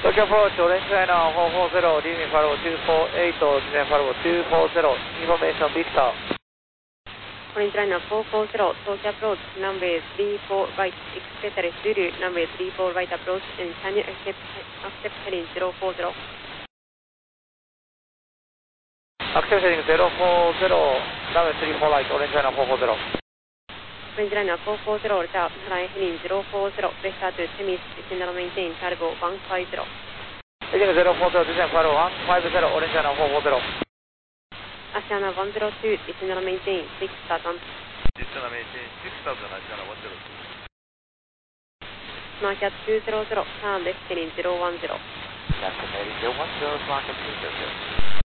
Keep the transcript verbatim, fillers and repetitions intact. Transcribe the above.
Tokyo approach, orange China four four zero, leaving Fargo two four eight, descend Fargo two four zero, information Victor. Orange China four four zero, Tokyo approach, runway three four right, expect Zulu, runway three four right approach, and can you accept, accept heading zero four zero? Accept heading zero four zero, runway three four right, orange China four four zero. Orange China four four zero, return, flying heading zero four zero, restart to Temis, descend and maintain cargo one five zero. Heading zero four zero, descend Fargo one five zero, orange China four four zero. Asiana one zero two, descend and maintain six thousand. Descend and maintain six thousand, Asiana one zero two. Market two zero zero, turn left heading zero one zero. Left heading zero one zero, market two zero zero.